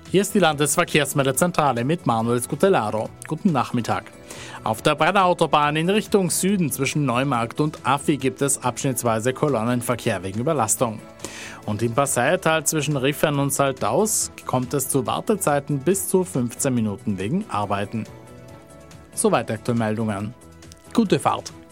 Hier ist die Landesverkehrsmeldezentrale mit Manuel Scutellaro. Guten Nachmittag. Auf der Brenner Autobahn in Richtung Süden zwischen Neumarkt und Affi gibt es abschnittsweise Kolonnenverkehr wegen Überlastung. Und im Passaital zwischen Riffern und Saltaus kommt es zu Wartezeiten bis zu 15 Minuten wegen Arbeiten. Soweit aktuelle Meldungen. Gute Fahrt!